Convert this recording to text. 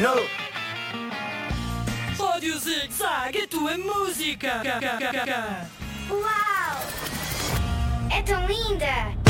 Hello. Rádio Zig-Zag, a tua música. Uau! É tão linda!